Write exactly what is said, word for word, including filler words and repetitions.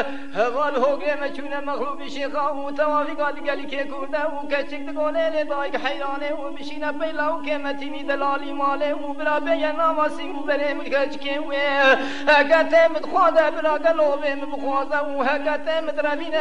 هوال هوگه مچونه مغلوب شیخا و توافق دیگلی که کرده و کچک دگونه لدایگ حیرانه و بشینه پیلا و که متینی دلالی ماله و برا بیه ناماسی و بریم کچکه و هکته مدخواده برا گلوه مبخوازه و هکته مدرمینه